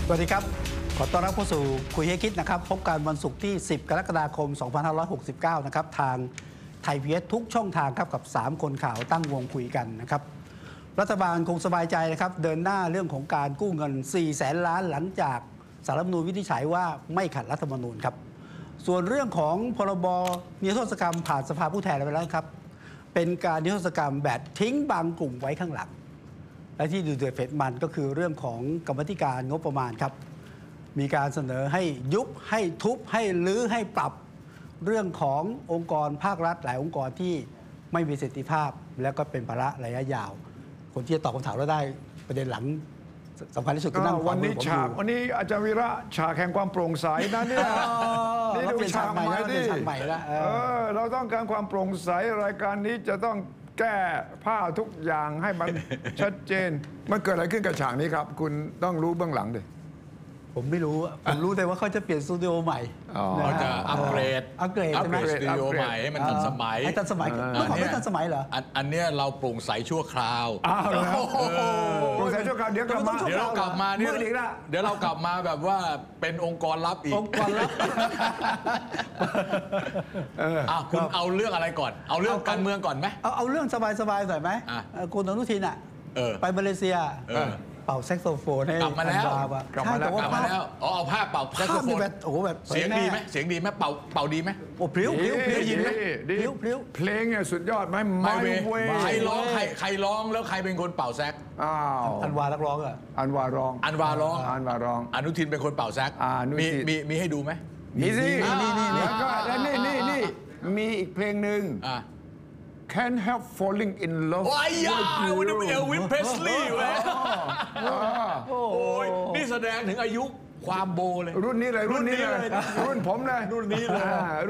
วัสดีครับขอต้อนรับเข้าสู่คุยให้คิดนะครับพบกันวันศุกร์ที่ 10 กรกฎาคม 2569 นะครับทางไทย PBS ทุกช่องทางครับกับ 3 คนข่าวตั้งวงคุยกันนะครับรัฐบาลคงสบายใจนะครับเดินหน้าเรื่องของการกู้เงิน 400,000 ล้านหลังจากสารรัฐธรรมนูญวินิจฉัยว่าไม่ขัดรัฐธรรมนูญครับส่วนเรื่องของพรบนิรโทษกรรมผ่านสภาผู้แทนไปแล้วครับเป็นการนิรโทษกรรมแบบทิ้งบางกลุ่มไว้ข้างหลังและที่ดูเดือดเผ็ดมันก็คือเรื่องของกรรมธิการงบประมาณครับมีการเสนอให้ยุบให้ทุบให้รื้อให้ปรับเรื่องขององค์กรภาครัฐหลายองค์กรที่ไม่มีประสิทธิภาพและก็เป็นภาระระยะยาวคนที่จะตอบคำถามเราได้ประเด็นหลังสำคัญที่สุดคือนั่งฟังผมอยู่วันนี้อาจารย์วีระฉากแห่งความโปร่งใสนะเนี่ยนี่ดูฉากใหม่ดิเราต้องการความโปร่งใสรายการนี้จะต้องแก้ผ้าทุกอย่างให้มันชัดเจนมันเกิดอะไรขึ้นกับฉากนี้ครับคุณต้องรู้เบื้องหลังดิผมไม่รู้ผมรู้แต่ว่าเขาจะเปลี่ยนสตูดิโอใหม่เขาจะอัปเกรดใช่ไหมสตูดิโอใหม่ให้มันทันสมัยให้ทันสมัยเมื่อก่อนไม่ทันสมัยเหรออันเนี้ยเราโปร่งใสชั่วคราวโปร่งใสชั่วคราวเดี๋ยวเรากลับมาเนี่ยเดี๋ยวเรากลับมาแบบว่าเป็นองค์กรลับอีกองค์กรลับคุณเอาเรื่องอะไรก่อนเอาเรื่องการเมืองก่อนไหมเอาเรื่องสบายๆหน่อยไหมคุณอนุทินไปมาเลเซียเป่าแซกโซโฟนให้กลับมาแล้วเอาผ้าเป่าแซกโซโฟนโอ้โหแบบเสียงดีไหมเสียงดีไหมเป่าดีไหมโอ้พริ้วได้ยินไหมเพลงเนี่ยสุดยอดไหมไม่ใครร้องแล้วใครเป็นคนเป่าแซกอันวานักร้องอันวาร้องอนุทินเป็นคนเป่าแซกมีให้ดูไหมมีสิแล้วก็นี่มีอีกเพลงหนึ่งCan't help falling in love ว้ายวันนี้เอลวิสเพสลีย์เว้ยโอ้ยนี่แสดงถึงอายุความโบเลยรุ่นนี้เลยรุ่นผมเลยรุ่นนี้เลย